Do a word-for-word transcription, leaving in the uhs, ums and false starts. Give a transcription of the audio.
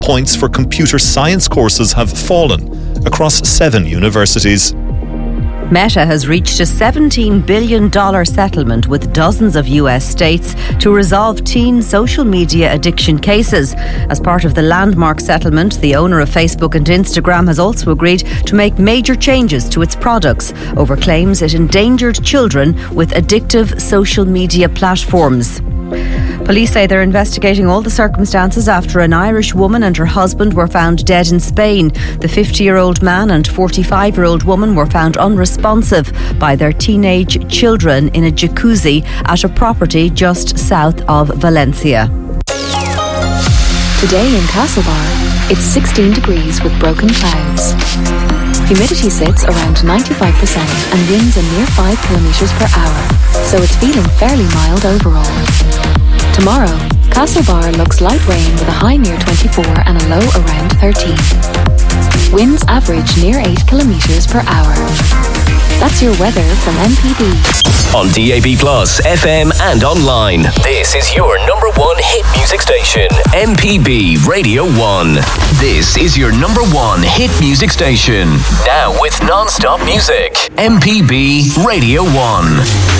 Points for computer science courses have fallen across seven universities. Meta has reached a seventeen billion dollars settlement with dozens of U S states to resolve teen social media addiction cases. As part of the landmark settlement, the owner of Facebook and Instagram has also agreed to make major changes to its products over claims it endangered children with addictive social media platforms. Police say they're investigating all the circumstances after an Irish woman and her husband were found dead in Spain. The fifty-year-old man and forty-five-year-old woman were found unresponsive by their teenage children in a jacuzzi at a property just south of Valencia. Today in Castlebar, it's sixteen degrees with broken clouds. Humidity sits around ninety-five percent and winds a near five kilometres per hour, so it's feeling fairly mild overall. Tomorrow, Castlebar looks light rain with a high near twenty-four and a low around thirteen. Winds average near eight kilometres per hour. That's your weather from M P B. On D A B Plus, F M and online. This is your number one hit music station, M P B Radio one. This is your number one hit music station. Now with non-stop music, M P B Radio one.